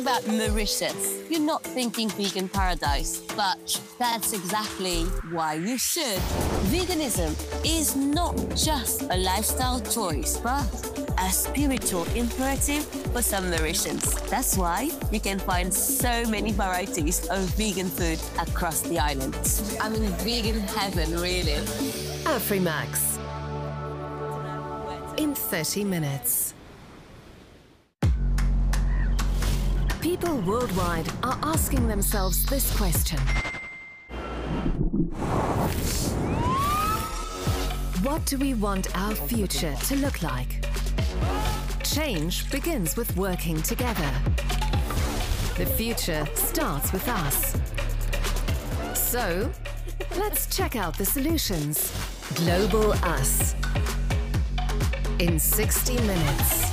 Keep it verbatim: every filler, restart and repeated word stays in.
About Mauritius, you're not thinking vegan paradise, but that's exactly why you should. Veganism is not just a lifestyle choice, but a spiritual imperative for some Mauritians. That's why you can find so many varieties of vegan food across the island. I'm in vegan heaven, really. Afrimax. In thirty minutes. People worldwide are asking themselves this question. What do we want our future to look like? Change begins with working together. The future starts with us. So, let's check out the solutions. Global Us. In sixty minutes.